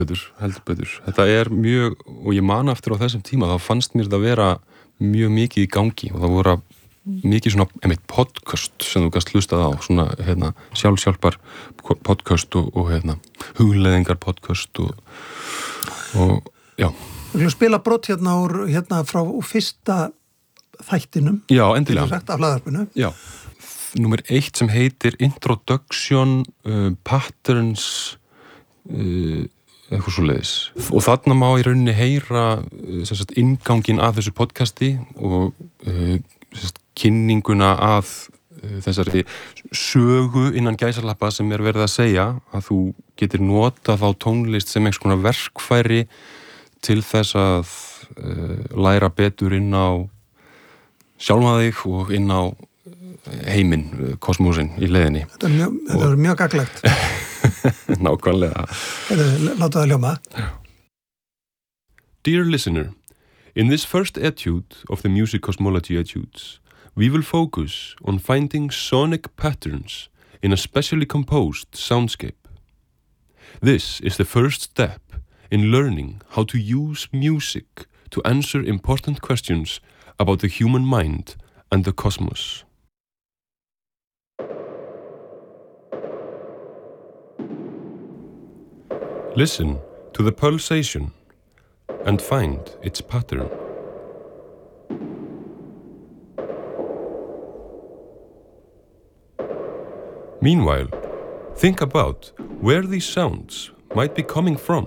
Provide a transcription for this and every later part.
Heldur betur. Þetta mjög, og ég man aftur á þessum tíma, þá fannst mér þetta vera mjög mikið í gangi og það voru mikið svona podcast sem þú gast hlustað á, svona sjálfshjálpar podcast og hugleiðingar podcast og já. Við viljum spila brot frá fyrsta þættinum. Já, endilega. Sagt af hlaðvarpinu. Já. Númer 1 sem heitir Introduction Patterns eitthvað svoleiðis. Og þarna má í rauninni heyra inngangin að þessu podcasti og kynninguna að þessari sögu innan gæsalappa sem verið að segja að þú getur notað á tónlist sem einhvers konar verkfæri til þess að læra betur inn á sjálfa þig og inn á heiminn, kosmósin í leiðinni. Þetta er mjög gagnlegt. Nákvæmlega. Láta það hljóma. Dear listener, in this first etude of the music cosmology etudes, we will focus on finding sonic patterns in a specially composed soundscape. This is the first step in learning how to use music to answer important questions about the human mind and the cosmos. Listen to the pulsation and find its pattern. Meanwhile, think about where these sounds might be coming from.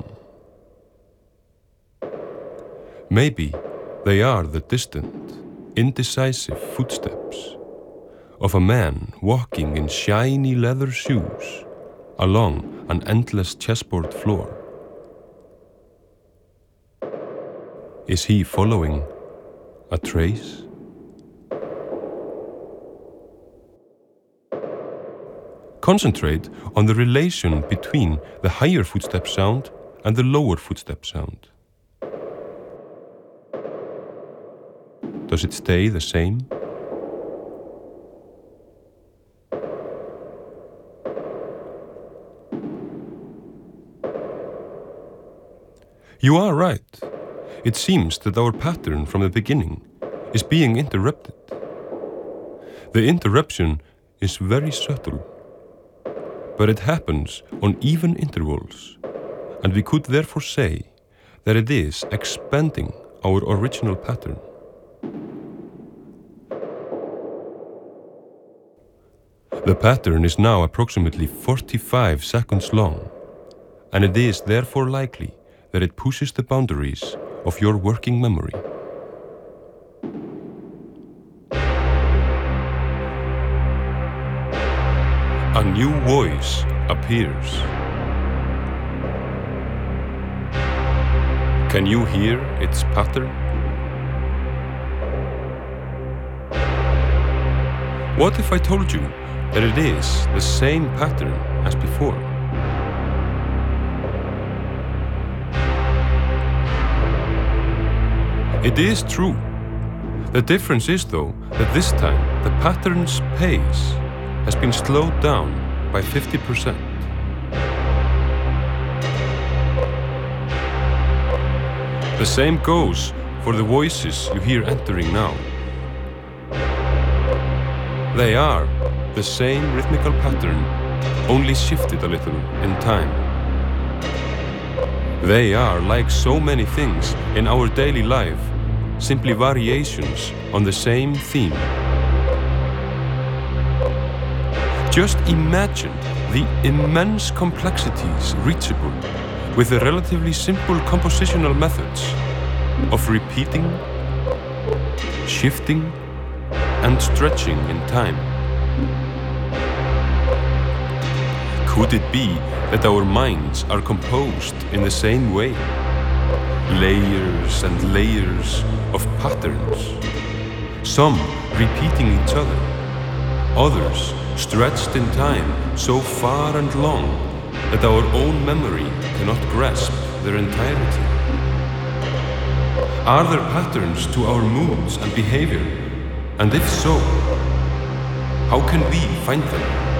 Maybe they are the distant, indecisive footsteps of a man walking in shiny leather shoes along an endless chessboard floor. Is he following a trace? Concentrate on the relation between the higher footstep sound and the lower footstep sound. Does it stay the same? You are right. It seems that our pattern from the beginning is being interrupted. The interruption is very subtle, but it happens on even intervals, and we could therefore say that it is expanding our original pattern. The pattern is now approximately 45 seconds long, and it is therefore likely that it pushes the boundaries of your working memory. A new voice appears. Can you hear its pattern? What if I told you that it is the same pattern as before? It is true. The difference is, though, that this time the pattern's pace has been slowed down by 50%. The same goes for the voices you hear entering now. They are the same rhythmical pattern, only shifted a little in time. They are, like so many things in our daily life, simply variations on the same theme. Just imagine the immense complexities reachable with the relatively simple compositional methods of repeating, shifting, and stretching in time. Could it be that our minds are composed in the same way? Layers and layers of patterns, some repeating each other, others stretched in time so far and long that our own memory cannot grasp their entirety. Are there patterns to our moods and behavior? And if so, how can we find them?